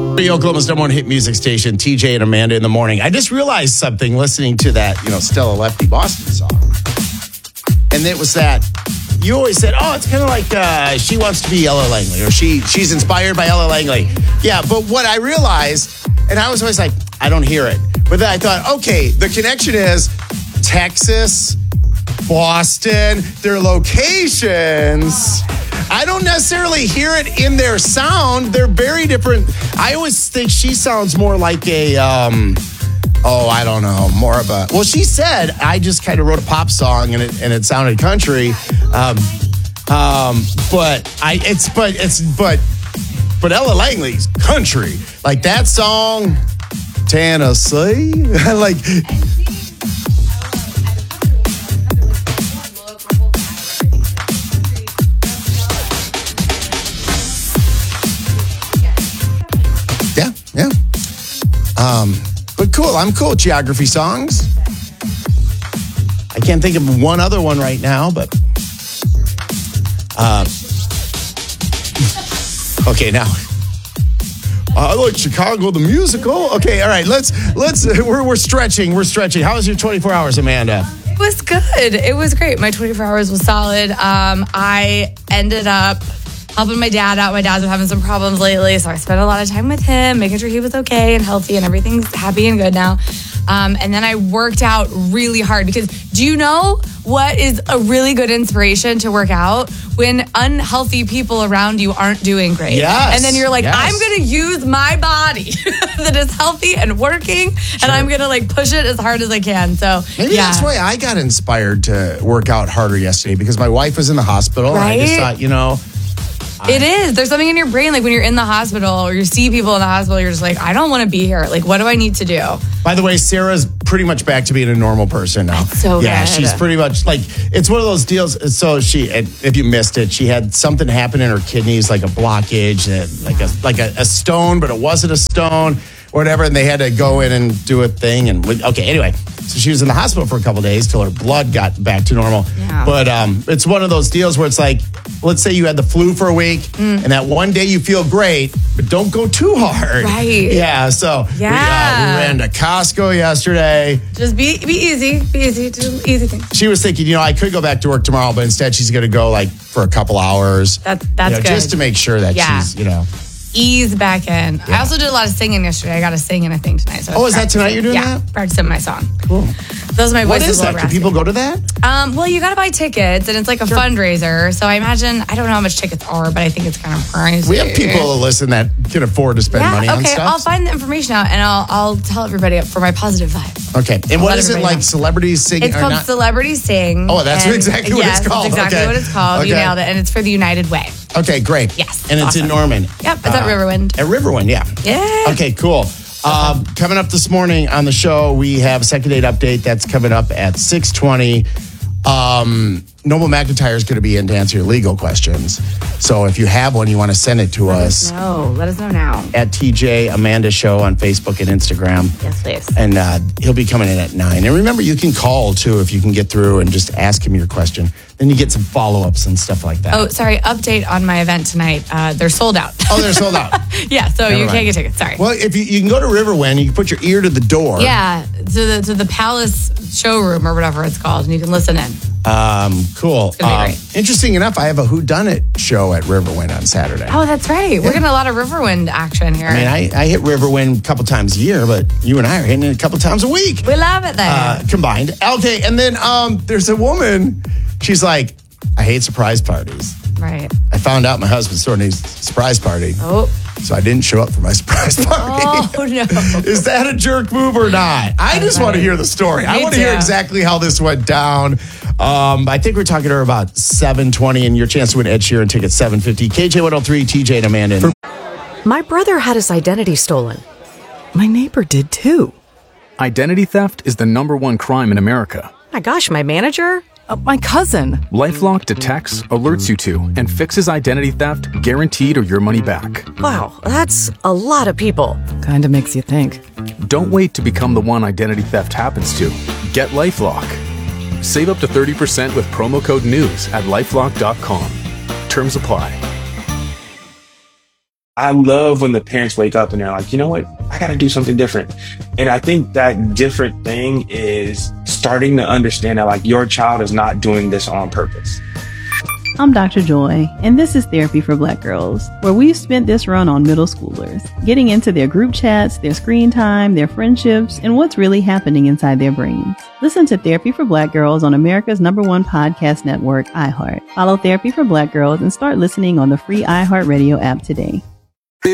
Oklahoma's number one hit music station, TJ and Amanda in the morning. I just realized something listening to that, Stella Lefty Boston song. And it was that you always said, oh, it's kind of like she wants to be Ella Langley, or she's inspired by Ella Langley. Yeah, but what I realized, and I was always like, I don't hear it. But then I thought, okay, the connection is Texas, Boston, their locations. I don't necessarily hear it in their sound. They're very different. I always think she sounds more like a, I don't know, more of a, well, she said, I just kind of wrote a pop song and it sounded country. But Ella Langley's country. Like that song, Tennessee, like... Yeah. But cool. I'm cool with geography songs. I can't think of one other one right now, but okay, now I like Chicago the musical. Okay, all right. Let's we're stretching. How was your 24 hours, Amanda? It was good. It was great. My 24 hours was solid. I ended up helping my dad out. My dad's been having some problems lately, so I spent a lot of time with him, making sure he was okay and healthy and everything's happy and good now. And then I worked out really hard because do you know what is a really good inspiration to work out? When unhealthy people around you aren't doing great. Yes. And then you're like, yes. I'm going to use my body that is healthy and working, and I'm going to push it as hard as I can. So maybe that's why I got inspired to work out harder yesterday, because my wife was in the hospital. Right? And I just thought, it is. There's something in your brain, like when you're in the hospital or you see people in the hospital, you're just like, I don't want to be here. Like, what do I need to do? By the way, Sarah's pretty much back to being a normal person now. That's so yeah, good. She's pretty much it's one of those deals. So if you missed it, she had something happen in her kidneys, like a blockage, like a stone, but it wasn't a stone, or whatever. And they had to go in and do a thing. And anyway, so she was in the hospital for a couple of days till her blood got back to normal. Yeah. But it's one of those deals where it's like, let's say you had the flu for a week, and that one day you feel great, but don't go too hard. Right. Yeah. So we ran to Costco yesterday. Just be easy. Be easy. Do easy things. She was thinking, I could go back to work tomorrow, but instead she's going to go for a couple hours. That's good. Just to make sure that she's, ease back in. Yeah. I also did a lot of singing yesterday. I got to sing in a thing tonight. So is that tonight you're doing that? Yeah, practicing my song. Cool. Those are my voices. What is that? Can people go to that? Well, you got to buy tickets, and it's like a fundraiser. So I imagine, I don't know how much tickets are, but I think it's kind of pricey. We have people to listen that can afford to spend money on stuff. Okay, I'll find the information out, and I'll tell everybody for my positive vibe. Okay. And what is it like, celebrities sing? It's called Celebrity Sing. Oh, that's exactly what it's called. Yes, exactly what it's called. You nailed it. And it's for the United Way. Okay, great. Yes. And it's in Norman. Yep, it's at Riverwind. At Riverwind, yeah. Yeah. Okay, cool. Coming up this morning on the show, we have a second date update. That's coming up at 6:20. Noble McIntyre is going to be in to answer your legal questions. So if you have one, you want to send it to us. Let us know now. At TJ Amanda Show on Facebook and Instagram. Yes, please. And he'll be coming in at 9. And remember, you can call, too, if you can get through and just ask him your question. Then you get some follow-ups and stuff like that. Oh, sorry. Update on my event tonight. They're sold out. Oh, they're sold out. Yeah, so you can't get tickets. Sorry. Well, if you can go to Riverwind, you can put your ear to the door. Yeah, to the Palace showroom or whatever it's called, and you can listen in. Cool. It's gonna be great. Interesting enough, I have a whodunit show at Riverwind on Saturday. Oh, that's right. We're getting a lot of Riverwind action here. I mean, I hit Riverwind a couple times a year, but you and I are hitting it a couple times a week. We love it there. Combined. Okay, and then there's a woman. She's like, I hate surprise parties. Right. I found out my husband's throwing a surprise party. Oh. So I didn't show up for my surprise party. Oh, no. Is that a jerk move or not? I just want to hear the story. I want to hear exactly how this went down. I think we're talking to her about 7:20, and your chance to win Ed Sheeran tickets 7:50. KJ103, TJ and Amanda. My brother had his identity stolen. My neighbor did too. Identity theft is the #1 crime in America. My gosh, my manager? My cousin. LifeLock detects, alerts you to, and fixes identity theft guaranteed or your money back. Wow, that's a lot of people. Kinda makes you think. Don't wait to become the one identity theft happens to. Get LifeLock. Save up to 30% with promo code NEWS at LifeLock.com. Terms apply. I love when the parents wake up and they're like, you know what? I got to do something different. And I think that different thing is starting to understand that like your child is not doing this on purpose. I'm Dr. Joy, and this is Therapy for Black Girls, where we've spent this run on middle schoolers, getting into their group chats, their screen time, their friendships, and what's really happening inside their brains. Listen to Therapy for Black Girls on America's #1 podcast network, iHeart. Follow Therapy for Black Girls and start listening on the free iHeartRadio app today.